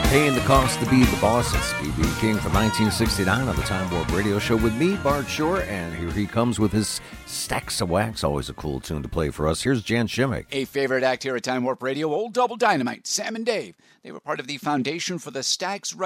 Paying the cost to be the boss. It's B.B. King from 1969 on the Time Warp Radio Show with me, Bart Shore, and here he comes with his Stacks of Wax. Always a cool tune to play for us. Here's Jan Shimmick. A favorite act here at Time Warp Radio, Old Double Dynamite, Sam and Dave. They were part of the foundation for the Stax